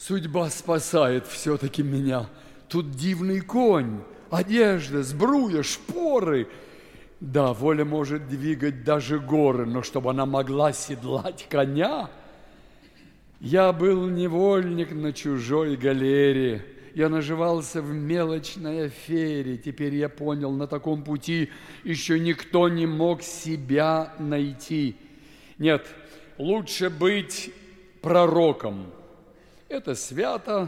Судьба спасает все-таки меня. Тут дивный конь, одежда, сбруя, шпоры. Да, воля может двигать даже горы, но чтобы она могла седлать коня... Я был невольник на чужой галере, я наживался в мелочной афере. Теперь я понял, на таком пути еще никто не мог себя найти. Нет, лучше быть пророком. Это свято,